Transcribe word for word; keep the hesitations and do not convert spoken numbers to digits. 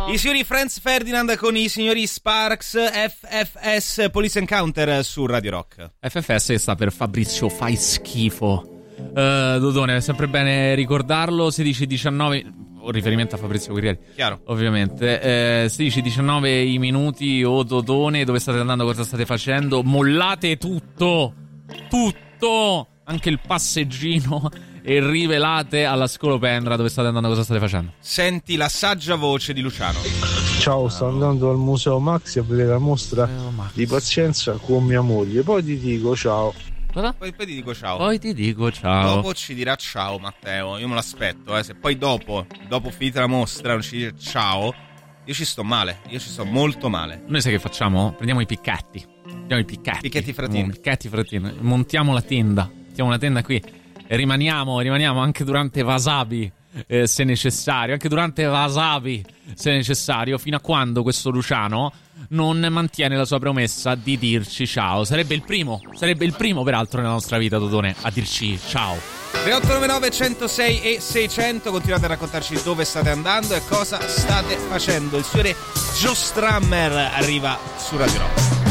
I signori Franz Ferdinand con i signori Sparks, F F S, Police Encounter su Radio Rock. F F S sta per Fabrizio fai schifo. uh, Dodone, è sempre bene ricordarlo. Sedici diciannove, un riferimento a Fabrizio Guerrieri, chiaro, ovviamente. eh, sedici diciannove i minuti. O Dodone, dove state andando, cosa state facendo? Mollate tutto, tutto, anche il passeggino, e rivelate alla scolopendra dove state andando, cosa state facendo. Senti la saggia voce di Luciano. Ciao, sto andando al Museo Maxi a vedere la mostra di pazienza con mia moglie. Poi ti dico ciao. Cosa? Poi, poi ti dico ciao. Poi ti dico ciao. Dopo ci dirà ciao Matteo. Io me l'aspetto, eh. Se poi dopo, dopo finita la mostra, non ci dice ciao, io ci sto male. Io ci sto molto male. Noi sai che facciamo? Prendiamo i picchetti. Prendiamo i picchetti. Picchetti fratini. Picchetti fratini. Montiamo la tenda. Montiamo una tenda qui. E rimaniamo, rimaniamo anche durante Wasabi, eh, se necessario. Anche durante Wasabi, se necessario. Fino a quando questo Luciano non mantiene la sua promessa di dirci ciao. Sarebbe il primo, sarebbe il primo peraltro nella nostra vita, Dodone, a dirci ciao. tre otto nove nove centosei e seicento. Continuate a raccontarci dove state andando e cosa state facendo. Il signore Joe Strummer arriva su Radio Rock.